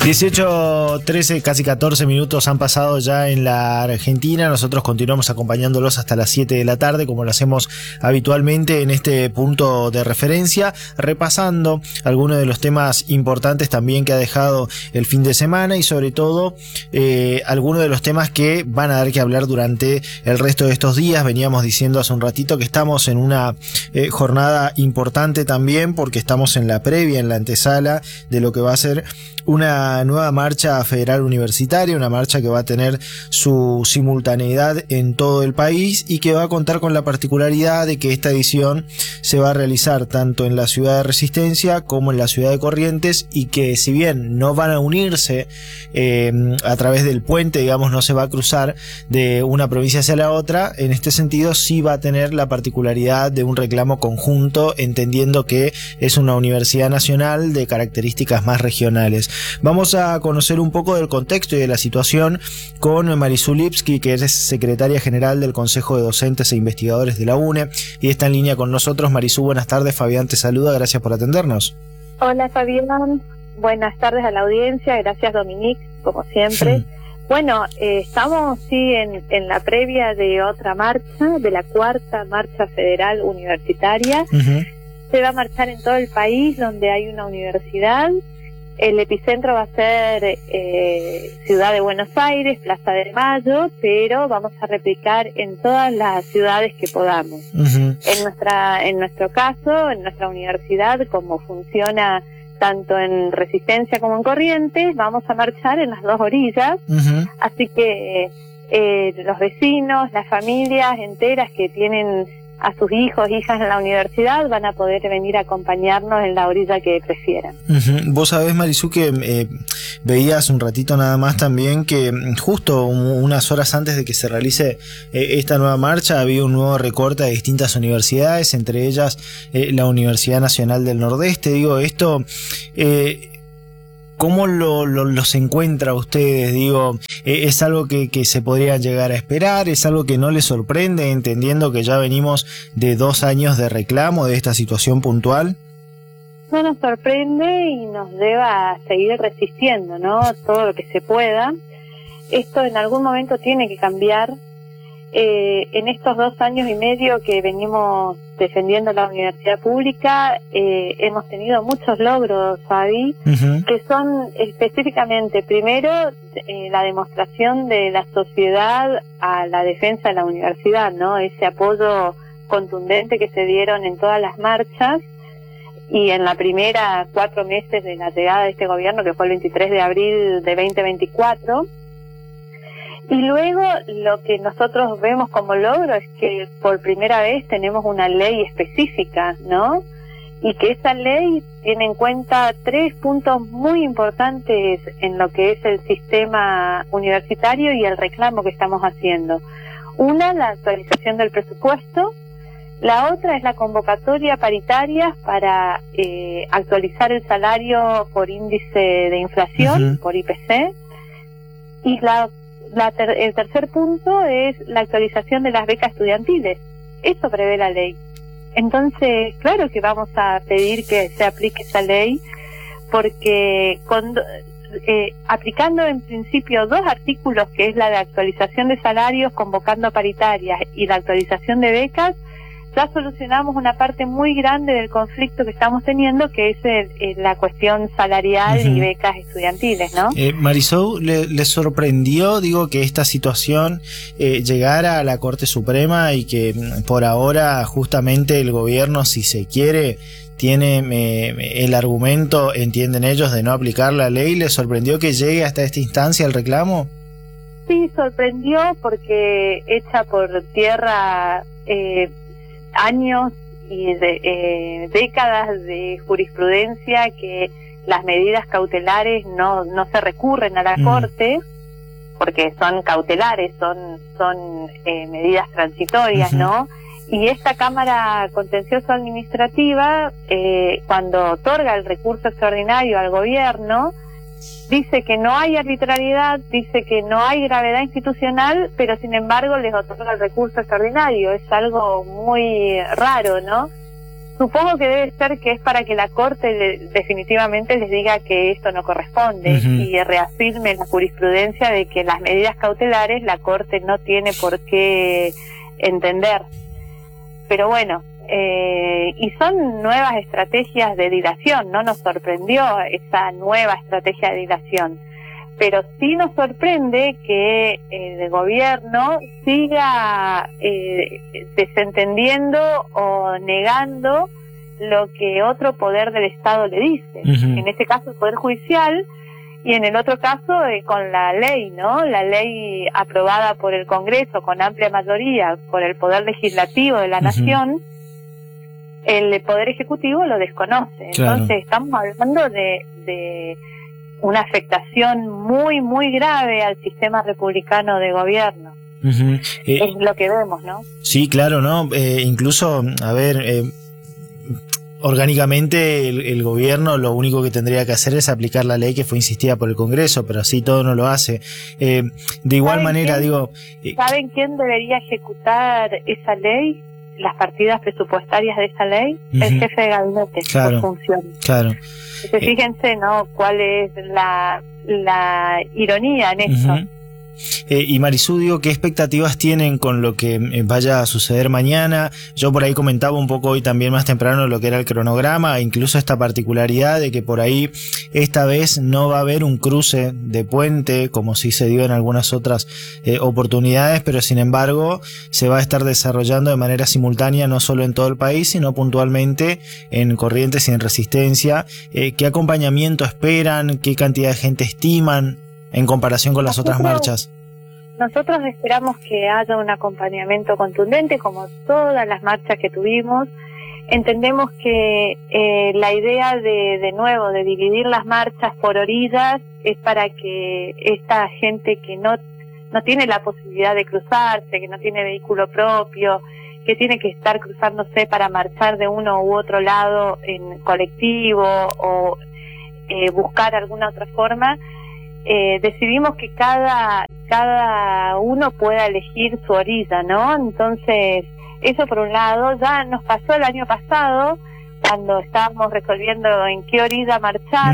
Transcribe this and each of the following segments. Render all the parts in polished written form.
18, 13, casi 14 minutos han pasado ya en la Argentina. Nosotros continuamos acompañándolos hasta las 7 de la tarde, como lo hacemos habitualmente en este punto de referencia, repasando algunos de los temas importantes también que ha dejado el fin de semana y sobre todo algunos de los temas que van a dar que hablar durante el resto de estos días. Veníamos diciendo hace un ratito que estamos en una jornada importante también, porque estamos en la previa, en la antesala de lo que va a ser una nueva marcha federal universitaria, una marcha que va a tener su simultaneidad en todo el país y que va a contar con la particularidad de que esta edición se va a realizar tanto en la ciudad de Resistencia como en la ciudad de Corrientes, y que si bien no van a unirse a través del puente, digamos, no se va a cruzar de una provincia hacia la otra, en este sentido sí va a tener la particularidad de un reclamo conjunto, entendiendo que es una universidad nacional de características más regionales. Vamos a conocer un poco del contexto y de la situación con Marisú Lipski, que es secretaria general del Consejo de Docentes e Investigadores de la UNE, y está en línea con nosotros. Marisú, buenas tardes. Fabián te saluda, gracias por atendernos. Hola Fabián, buenas tardes a la audiencia, gracias Dominique, como siempre. Bueno, estamos en la previa de otra marcha, de la cuarta marcha federal universitaria. Se va a marchar en todo el país donde hay una universidad. El epicentro va a ser Ciudad de Buenos Aires, Plaza de Mayo, pero vamos a replicar en todas las ciudades que podamos. En nuestro caso, en nuestra universidad, como funciona tanto en Resistencia como en Corrientes, vamos a marchar en las dos orillas. Así que los vecinos, las familias enteras que tienen a sus hijos, hijas en la universidad, van a poder venir a acompañarnos en la orilla que prefieran. Vos sabés, Marisú, que veías un ratito nada más también que justo unas horas antes de que se realice esta nueva marcha había un nuevo recorte de distintas universidades, entre ellas la Universidad Nacional del Nordeste. Digo, esto... ¿cómo los encuentra ustedes? Digo, ¿es algo que se podría llegar a esperar? ¿Es algo que no les sorprende, entendiendo que ya venimos de 2 años de reclamo de esta situación puntual? No nos sorprende y nos deba seguir resistiendo, ¿no? Todo lo que se pueda. Esto en algún momento tiene que cambiar. En estos 2 años y medio que venimos defendiendo la universidad pública, hemos tenido muchos logros, Fabi, que son específicamente, primero, la demostración de la sociedad a la defensa de la universidad, ¿no? Ese apoyo contundente que se dieron en todas las marchas y en la primera 4 meses de la llegada de este gobierno, que fue el 23 de abril de 2024. Y luego lo que nosotros vemos como logro es que por primera vez tenemos una ley específica, ¿no? Y que esa ley tiene en cuenta 3 puntos muy importantes en lo que es el sistema universitario y el reclamo que estamos haciendo. Una, la actualización del presupuesto. La otra es la convocatoria paritaria para actualizar el salario por índice de inflación, por IPC. Y el tercer punto es la actualización de las becas estudiantiles. Eso prevé la ley. Entonces, claro que vamos a pedir que se aplique esa ley, porque aplicando en principio 2 artículos, que es la de actualización de salarios, convocando paritarias, y la actualización de becas, ya solucionamos una parte muy grande del conflicto que estamos teniendo, que es la cuestión salarial y becas estudiantiles, ¿no? Marisú, ¿le sorprendió, digo, que esta situación llegara a la Corte Suprema y que por ahora justamente el gobierno, si se quiere, tiene el argumento, entienden ellos, de no aplicar la ley? ¿Le sorprendió que llegue hasta esta instancia el reclamo? Sí, sorprendió porque echa por tierra años y décadas de jurisprudencia que las medidas cautelares no se recurren a la Corte porque son cautelares, son medidas transitorias, ¿no? Y esta Cámara Contencioso Administrativa, cuando otorga el recurso extraordinario al gobierno, dice que no hay arbitrariedad, dice que no hay gravedad institucional, pero sin embargo les otorga el recurso extraordinario. Es algo muy raro, ¿no? Supongo que debe ser que es para que la Corte definitivamente les diga que esto no corresponde y reafirme la jurisprudencia de que las medidas cautelares la Corte no tiene por qué entender. Pero bueno, y son nuevas estrategias de dilación, no nos sorprendió esa nueva estrategia de dilación, pero sí nos sorprende que el gobierno siga desentendiendo o negando lo que otro poder del Estado le dice. En este caso el Poder Judicial, y en el otro caso con la ley, ¿no? La ley aprobada por el Congreso con amplia mayoría por el Poder Legislativo de la Nación, el Poder Ejecutivo lo desconoce. Claro. Entonces estamos hablando de una afectación muy, muy grave al sistema republicano de gobierno. Es lo que vemos, ¿no? Sí, claro, ¿no? Incluso, a ver, orgánicamente el gobierno lo único que tendría que hacer es aplicar la ley que fue insistida por el Congreso, pero así todo no lo hace. De igual manera, digo... ¿Saben quién debería ejecutar esa ley? Las partidas presupuestarias de esa ley, el jefe de gabinete, por función. Claro. Entonces, fíjense, ¿no? Cuál es la ironía en esto. Y Marisú, digo, ¿qué expectativas tienen con lo que vaya a suceder mañana? Yo por ahí comentaba un poco hoy también más temprano lo que era el cronograma, incluso esta particularidad de que por ahí esta vez no va a haber un cruce de puente como sí se dio en algunas otras oportunidades, pero sin embargo se va a estar desarrollando de manera simultánea no solo en todo el país, sino puntualmente en Corrientes y en Resistencia. ¿Qué acompañamiento esperan? ¿Qué cantidad de gente estiman en comparación con las otras marchas? Nosotros esperamos que haya un acompañamiento contundente, como todas las marchas que tuvimos. Entendemos que la idea de nuevo, de dividir las marchas por orillas, es para que esta gente que no tiene la posibilidad de cruzarse, que no tiene vehículo propio, que tiene que estar cruzándose para marchar de uno u otro lado en colectivo o buscar alguna otra forma, decidimos que cada uno pueda elegir su orilla, ¿no? Entonces, eso por un lado. Ya nos pasó el año pasado, cuando estábamos resolviendo en qué orilla marchar,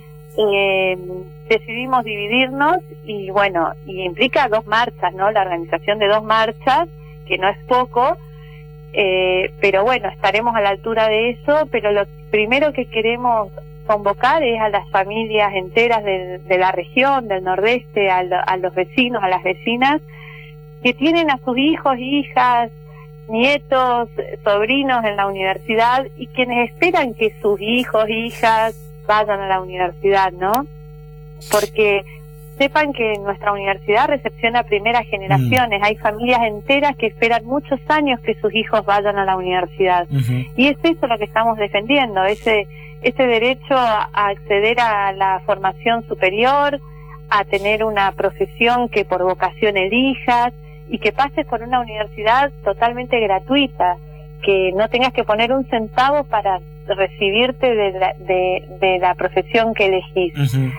decidimos dividirnos y bueno, y implica 2 marchas, ¿no? La organización de 2 marchas, que no es poco, pero bueno, estaremos a la altura de eso, pero lo primero que queremos convocar es a las familias enteras de la región, del Nordeste, a los vecinos, a las vecinas, que tienen a sus hijos, hijas, nietos, sobrinos en la universidad y quienes esperan que sus hijos, hijas vayan a la universidad, ¿no? Porque sepan que nuestra universidad recepciona primeras generaciones, hay familias enteras que esperan muchos años que sus hijos vayan a la universidad. Y es eso lo que estamos defendiendo, ese derecho a acceder a la formación superior, a tener una profesión que por vocación elijas y que pases por una universidad totalmente gratuita, que no tengas que poner un centavo para recibirte de la profesión que elegís.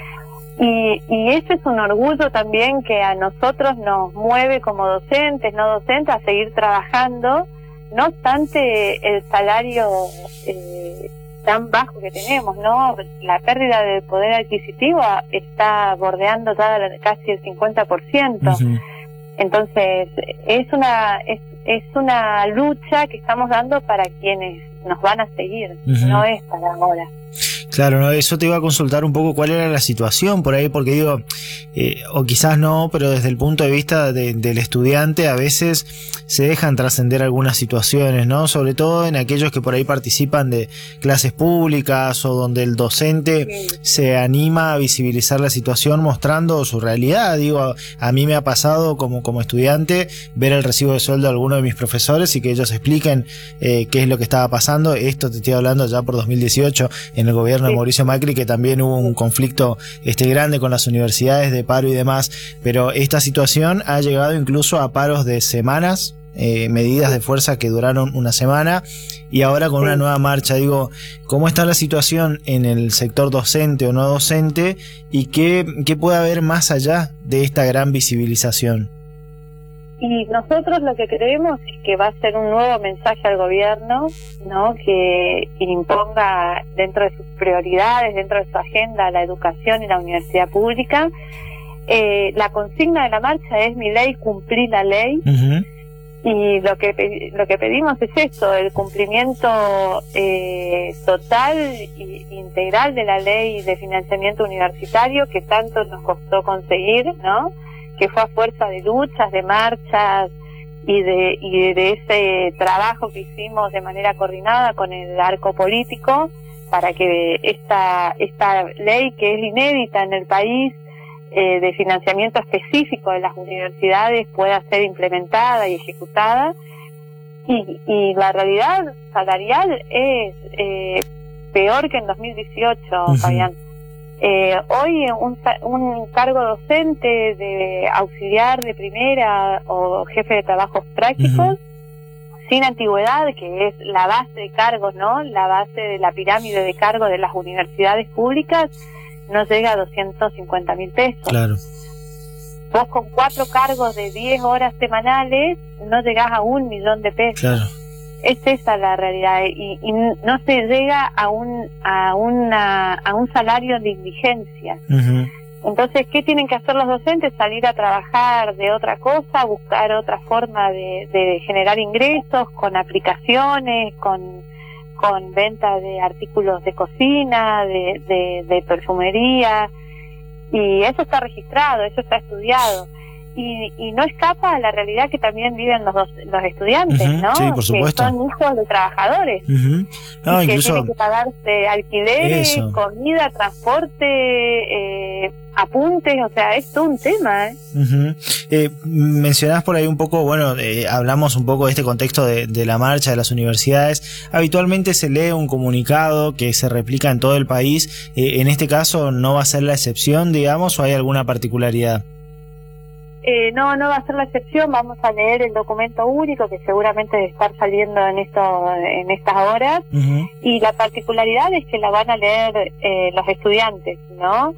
Y ese es un orgullo también que a nosotros nos mueve como docentes, no docentes, a seguir trabajando, no obstante el salario tan bajo que tenemos, ¿no? La pérdida del poder adquisitivo está bordeando ya casi el 50%. Entonces, es una lucha que estamos dando para quienes nos van a seguir, no es para ahora. Claro, no, eso te iba a consultar un poco cuál era la situación por ahí, porque digo, o quizás no, pero desde el punto de vista del estudiante a veces se dejan trascender algunas situaciones, ¿no? Sobre todo en aquellos que por ahí participan de clases públicas o donde el docente se anima a visibilizar la situación mostrando su realidad. Digo, a mí me ha pasado como estudiante ver el recibo de sueldo de alguno de mis profesores y que ellos expliquen qué es lo que estaba pasando. Esto te estoy hablando ya por 2018 en el gobierno de Mauricio Macri, que también hubo un conflicto grande con las universidades de paro y demás, pero esta situación ha llegado incluso a paros de semanas, medidas de fuerza que duraron una semana y ahora con una nueva marcha. Digo, ¿cómo está la situación en el sector docente o no docente y qué puede haber más allá de esta gran visibilización? Y nosotros lo que creemos es que va a ser un nuevo mensaje al gobierno, ¿no? Que imponga dentro de sus prioridades, dentro de su agenda, la educación y la universidad pública. La consigna de la marcha es: mi ley, cumplir la ley. Uh-huh. Y lo que pedimos es esto, el cumplimiento total e integral de la ley de financiamiento universitario que tanto nos costó conseguir, ¿no? Que fue a fuerza de luchas, de marchas y de ese trabajo que hicimos de manera coordinada con el arco político para que esta ley, que es inédita en el país, de financiamiento específico de las universidades, pueda ser implementada y ejecutada. Y la realidad salarial es peor que en 2018, uh-huh. Fabián. Hoy un cargo docente de auxiliar de primera o jefe de trabajos prácticos, uh-huh. sin antigüedad, que es la base de cargos, ¿no? La base de la pirámide de cargos de las universidades públicas, no llega a 250.000 pesos. Claro. Vos con 4 cargos de 10 horas semanales no llegás a 1 millón de pesos. Claro. Es esa la realidad, y no se llega a un salario de indigencia. Uh-huh. Entonces, ¿qué tienen que hacer los docentes? Salir a trabajar de otra cosa, buscar otra forma de generar ingresos con aplicaciones, con venta de artículos de cocina, de perfumería, y eso está registrado, eso está estudiado. Y no escapa a la realidad que también viven los estudiantes, uh-huh, ¿no? Sí, por supuesto. Que son hijos de trabajadores. Uh-huh. No, y que incluso tienen que pagarse alquileres, eso, comida, transporte, apuntes, o sea, es todo un tema, ¿eh? Uh-huh. Mencionás por ahí un poco, bueno, hablamos un poco de este contexto de la marcha de las universidades. Habitualmente se lee un comunicado que se replica en todo el país. En este caso, ¿no va a ser la excepción, digamos, o hay alguna particularidad? No va a ser la excepción. Vamos a leer el documento único que seguramente debe estar saliendo en estas horas, uh-huh. Y la particularidad es que la van a leer los estudiantes, ¿no?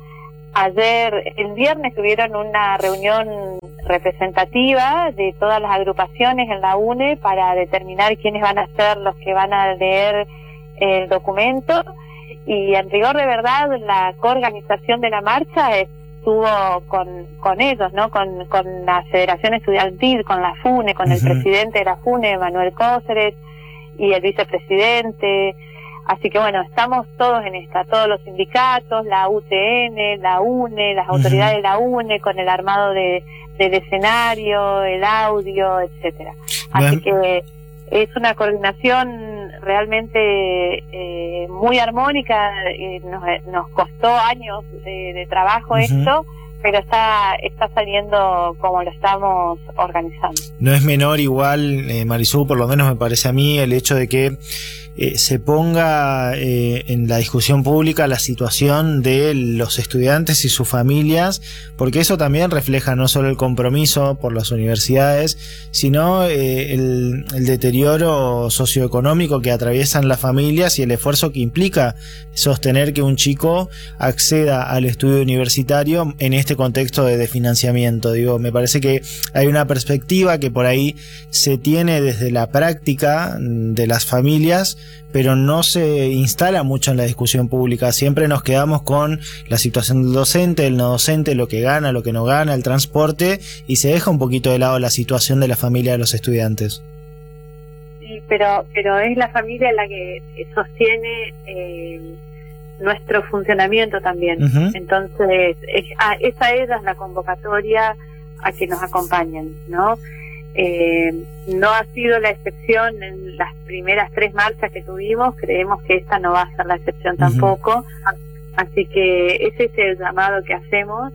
El viernes tuvieron una reunión representativa de todas las agrupaciones en la UNE para determinar quiénes van a ser los que van a leer el documento, y en rigor de verdad la coorganización de la marcha estuvo con ellos, ¿no? Con la Federación Estudiantil, con la FUNE, con, uh-huh. el presidente de la FUNE, Manuel Cóceres, y el vicepresidente. Así que bueno, estamos todos en esta, todos los sindicatos, la UTN, la UNE, las autoridades, uh-huh. de la UNE, con el armado del escenario, el audio, etcétera. Así que es una coordinación realmente muy armónica. Nos costó años de trabajo, uh-huh. esto, pero está saliendo como lo estamos organizando. No es menor igual, Marisú, por lo menos me parece a mí, el hecho de que se ponga en la discusión pública la situación de los estudiantes y sus familias, porque eso también refleja no solo el compromiso por las universidades, sino el deterioro socioeconómico que atraviesan las familias y el esfuerzo que implica sostener que un chico acceda al estudio universitario en este contexto de financiamiento. Digo, me parece que hay una perspectiva que por ahí se tiene desde la práctica de las familias, pero no se instala mucho en la discusión pública. Siempre nos quedamos con la situación del docente, del no docente, lo que gana, lo que no gana, el transporte, y se deja un poquito de lado la situación de la familia de los estudiantes. Sí, pero es la familia la que sostiene nuestro funcionamiento también. Uh-huh. Entonces, esa es la convocatoria a que nos acompañen, ¿no? No ha sido la excepción en las primeras 3 marchas que tuvimos, creemos que esta no va a ser la excepción tampoco, uh-huh. Así que ese es el llamado que hacemos,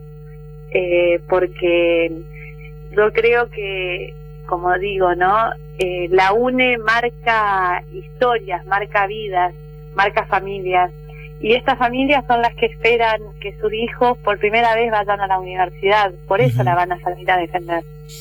porque yo creo que, como digo, ¿no? La UNE marca historias, marca vidas, marca familias, y estas familias son las que esperan que sus hijos por primera vez vayan a la universidad, por eso uh-huh. la van a salir a defender.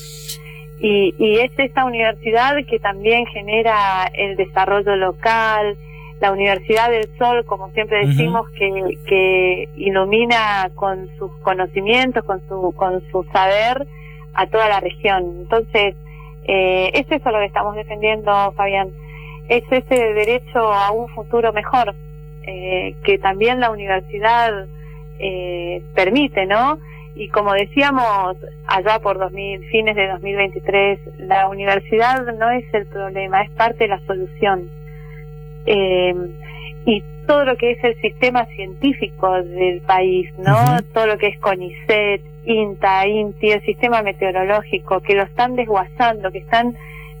Y es esta universidad que también genera el desarrollo local, la Universidad del Sol, como siempre decimos, uh-huh. que ilumina con sus conocimientos, con su saber a toda la región. Entonces, es eso lo que estamos defendiendo, Fabián, es ese derecho a un futuro mejor, que también la universidad permite, ¿no? Y como decíamos allá por fines de 2023, la universidad no es el problema, es parte de la solución. Y todo lo que es el sistema científico del país, ¿no? Todo lo que es CONICET, INTA, INTI, el sistema meteorológico, que lo están desguazando, que están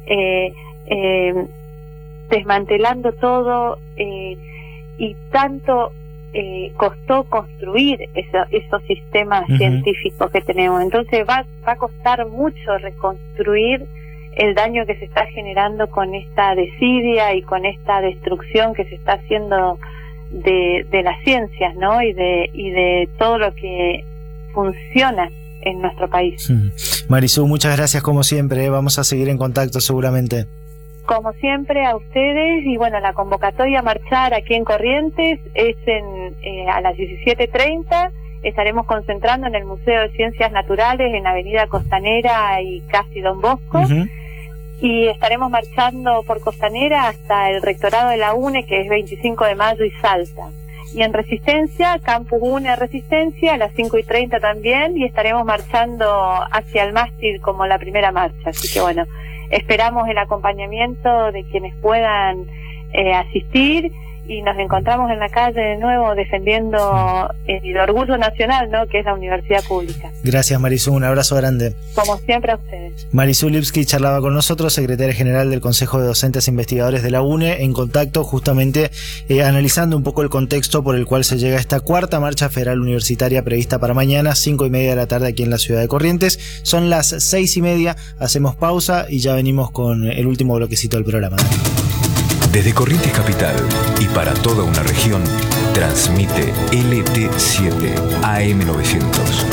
desmantelando todo, y tanto costó construir esos sistemas científicos que tenemos. Entonces va a costar mucho reconstruir el daño que se está generando con esta desidia y con esta destrucción que se está haciendo de las ciencias, ¿no? Y de todo lo que funciona en nuestro país. Marisú, muchas gracias como siempre, vamos a seguir en contacto seguramente. Como siempre a ustedes, y bueno, la convocatoria a marchar aquí en Corrientes es a las 17:30, estaremos concentrando en el Museo de Ciencias Naturales en Avenida Costanera y casi Don Bosco, y estaremos marchando por Costanera hasta el Rectorado de la UNE, que es 25 de mayo y Salta. Y en Resistencia, Campus UNE Resistencia, a las 5:30 también, y estaremos marchando hacia el mástil como la primera marcha. Así que bueno, esperamos el acompañamiento de quienes puedan asistir, y nos encontramos en la calle de nuevo defendiendo el orgullo nacional, ¿no? Que es la universidad pública. Gracias, Marisú, un abrazo grande. Como siempre a ustedes. Marisú Lipski charlaba con nosotros, secretaria general del Consejo de Docentes e Investigadores de la UNE, en contacto justamente analizando un poco el contexto por el cual se llega a esta cuarta marcha federal universitaria prevista para mañana, 5:30 de la tarde aquí en la ciudad de Corrientes. Son las 6:30, hacemos pausa y ya venimos con el último bloquecito del programa. Desde Corrientes Capital y para toda una región, transmite LT7 AM900.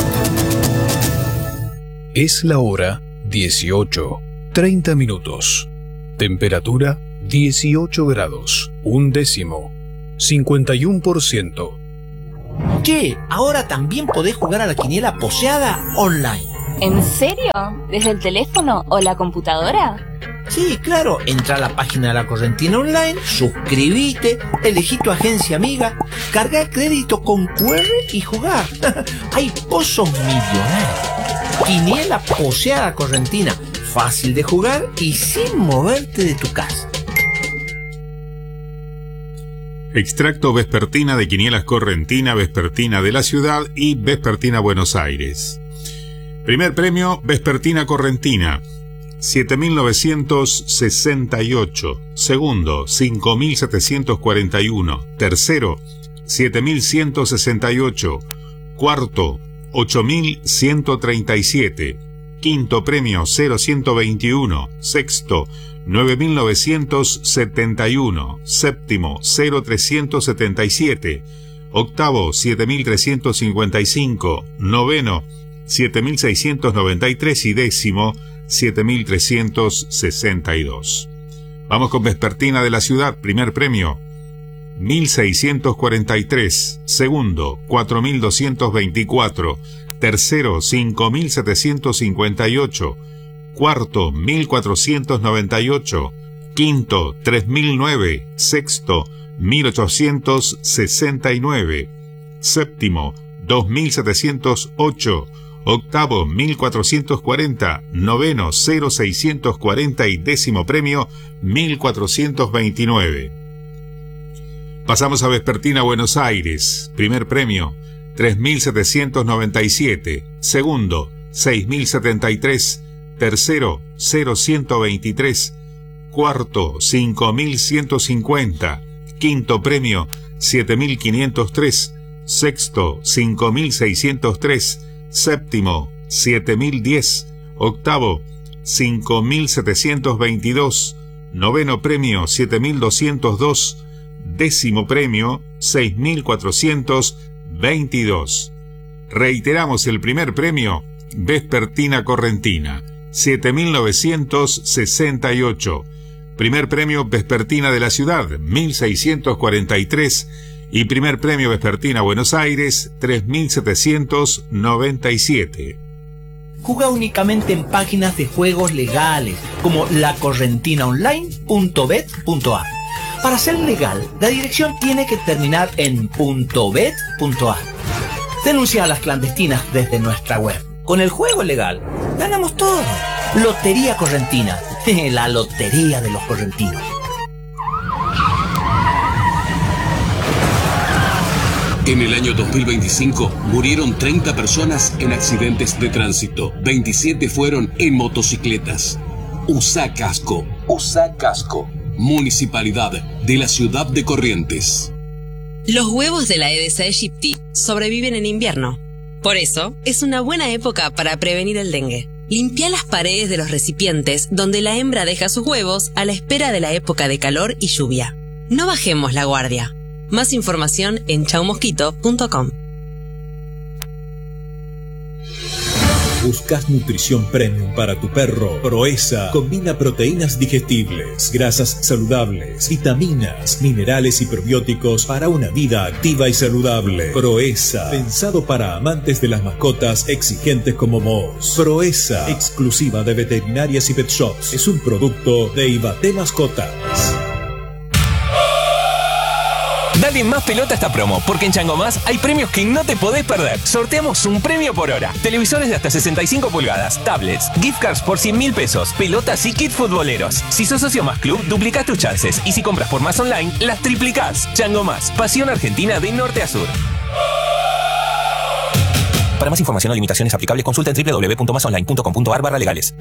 Es la hora 18:30 minutos. Temperatura 18 grados, 1/10, 51%. Che, ahora también podés jugar a la quiniela poseada online. ¿En serio? ¿Desde el teléfono o la computadora? Sí, claro, entra a la página de la Correntina Online, suscribite, elegí tu agencia amiga, carga crédito con QR y jugar. Hay pozos millonarios. Quiniela poseada Correntina, fácil de jugar y sin moverte de tu casa. Extracto Vespertina de Quinielas Correntina, Vespertina de la Ciudad y Vespertina Buenos Aires. Primer premio, Vespertina Correntina, 7.968. Segundo, 5.741. Tercero, 7.168. Cuarto, 8.137. Quinto premio, 0.121. Sexto, 9.971. Séptimo, 0.377. Octavo, 7.355. Noveno, 7.693 y décimo, 7.362. Vamos con Vespertina de la Ciudad, primer premio, 1.643, segundo, 4.224, tercero, 5.758, cuarto, 1.498, quinto, 3.009, sexto, 1.869, séptimo, 2.708, octavo 1440, noveno 0640 y décimo premio 1429. Pasamos a Vespertina Buenos Aires, primer premio 3797, segundo 6073, tercero 0123, cuarto 5150, quinto premio 7503, sexto 5603, séptimo 7010, octavo 5722, noveno premio 7202, décimo premio 6422. Reiteramos el primer premio, Vespertina Correntina, 7968. Primer premio Vespertina de la Ciudad, 1643. Y primer premio Vespertina Buenos Aires, 3797. Juega únicamente en páginas de juegos legales, como lacorrentinaonline.bet.ar. Para ser legal, la dirección tiene que terminar en .bet.ar. Denuncia a las clandestinas desde nuestra web. Con el juego legal, ganamos todo. Lotería Correntina, la lotería de los correntinos. En el año 2025 murieron 30 personas en accidentes de tránsito. 27 fueron en motocicletas. Usa casco. Usa casco. Municipalidad de la ciudad de Corrientes. Los huevos de la Aedes aegypti sobreviven en invierno. Por eso, es una buena época para prevenir el dengue. Limpia las paredes de los recipientes donde la hembra deja sus huevos a la espera de la época de calor y lluvia. No bajemos la guardia. Más información en chaumosquito.com. ¿Buscas nutrición premium para tu perro? Proesa combina proteínas digestibles, grasas saludables, vitaminas, minerales y probióticos para una vida activa y saludable. Proesa, pensado para amantes de las mascotas exigentes como vos. Proesa, exclusiva de veterinarias y pet shops. Es un producto de Ibate Mascotas. Dale más pelota a esta promo, porque en Chango Más hay premios que no te podés perder. Sorteamos un premio por hora. Televisores de hasta 65 pulgadas, tablets, gift cards por 100.000 pesos, pelotas y kit futboleros. Si sos socio Más Club, duplicás tus chances. Y si compras por Más Online, las triplicás. Chango Más, pasión argentina de norte a sur. Para más información o limitaciones aplicables, consulta en www.masonline.com.ar/legales.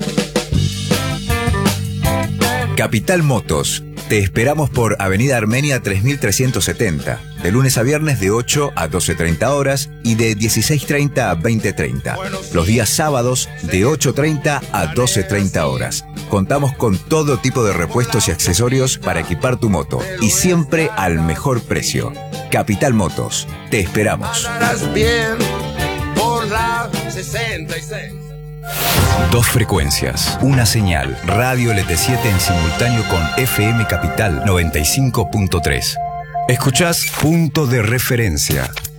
Capital Motos. Te esperamos por Avenida Armenia 3370, de lunes a viernes de 8 a 12:30 horas y de 16:30 a 20:30. Los días sábados de 8:30 a 12:30 horas. Contamos con todo tipo de repuestos y accesorios para equipar tu moto y siempre al mejor precio. Capital Motos. Te esperamos. Bien por la 66. Dos frecuencias, una señal, Radio LT7 en simultáneo con FM Capital 95.3. Escuchás Punto de Referencia.